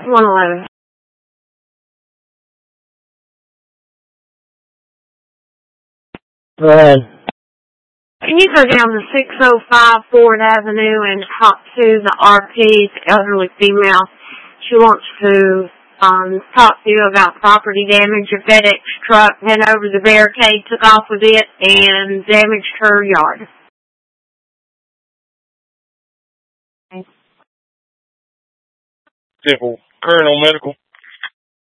111. Go ahead. Can you go down to 605 Ford Avenue and talk to the RP, the elderly female? She wants to talk to you about property damage. A FedEx truck went over the barricade, took off with it, and damaged her yard. Simple. Colonel Medical.